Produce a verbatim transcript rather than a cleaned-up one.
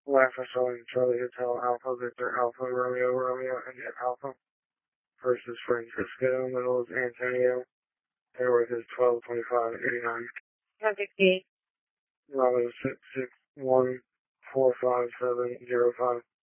Alpha Charlie Charlie Hotel Alpha Victor Alpha Romeo Romeo India Alpha. First is Francisco, middle is Antonio. Airworth is twelve twenty-five eighty-nine. Contact eight. Bravo six six one four five seven zero five.